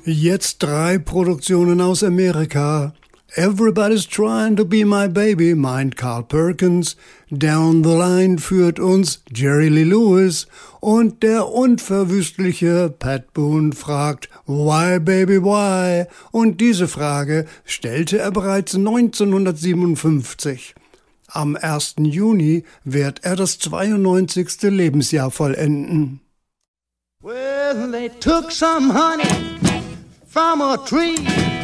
Jetzt 3 Produktionen aus Amerika. Everybody's Trying to Be My Baby meint Carl Perkins, Down the Line führt uns Jerry Lee Lewis und der unverwüstliche Pat Boone fragt Why Baby Why? Und diese Frage stellte er bereits 1957. Am 1. Juni wird er das 92. Lebensjahr vollenden. Well, they took some honey from a tree.